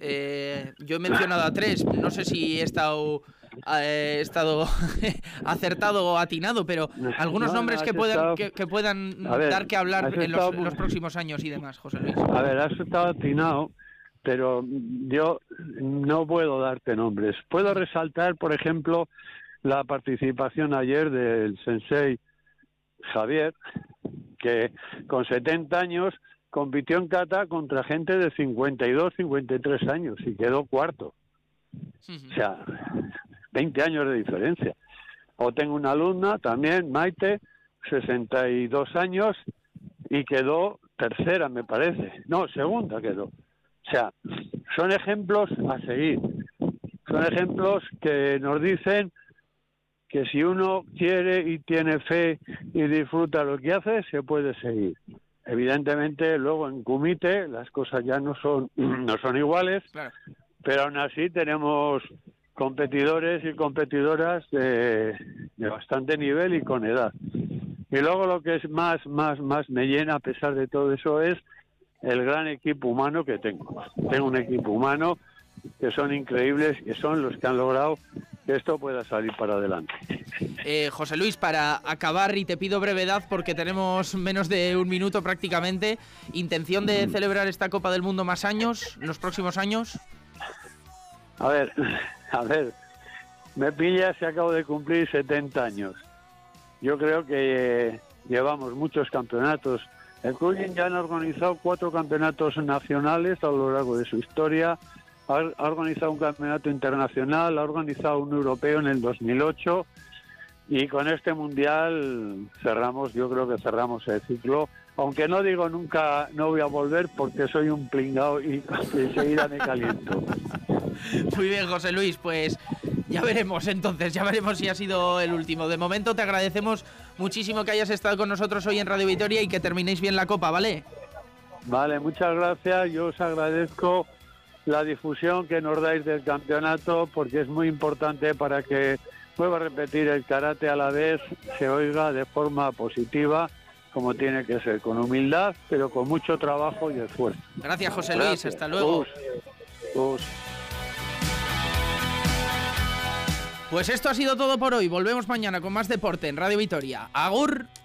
Yo he mencionado a 3, no sé si he estado acertado o atinado, pero algunos nombres que puedan dar que hablar en los próximos años y demás, José Luis. A ver, has estado atinado, pero yo no puedo darte nombres. Puedo resaltar, por ejemplo, la participación ayer del sensei Javier, que con 70 años compitió en kata contra gente de 52, 53 años y quedó cuarto. O sea, 20 años de diferencia. O tengo una alumna también, Maite, 62 años y quedó tercera, me parece. No, segunda quedó. O sea, son ejemplos a seguir. Son ejemplos que nos dicen que si uno quiere y tiene fe y disfruta lo que hace, se puede seguir. Evidentemente, luego en Kumite las cosas ya no son iguales, claro, pero aún así tenemos competidores y competidoras de bastante nivel y con edad. Y luego lo que es más me llena a pesar de todo eso es el gran equipo humano que tengo. Tengo un equipo humano que son increíbles, que son los que han logrado que esto pueda salir para adelante. José Luis, para acabar, y te pido brevedad porque tenemos menos de un minuto prácticamente, ¿intención de celebrar esta Copa del Mundo más años, los próximos años? A ver, me pillas y acabo de cumplir 70 años. Yo creo que llevamos muchos campeonatos. El Curling ya han organizado 4 campeonatos nacionales a lo largo de su historia. Ha organizado un campeonato internacional, ha organizado un europeo en el 2008 y con este mundial yo creo que cerramos el ciclo, aunque no digo nunca no voy a volver porque soy un pringao y enseguida me caliento. Muy bien, José Luis, pues ya veremos entonces, ya veremos si ha sido el último. De momento te agradecemos muchísimo que hayas estado con nosotros hoy en Radio Vitoria y que terminéis bien la Copa, ¿vale? Vale, muchas gracias, yo os agradezco la difusión que nos dais del campeonato porque es muy importante para que, vuelvo a repetir, el karate a la vez se oiga de forma positiva como tiene que ser, con humildad pero con mucho trabajo y esfuerzo. Gracias, José Luis, gracias. Hasta luego. Pues esto ha sido todo por hoy, volvemos mañana con más deporte en Radio Vitoria. Agur.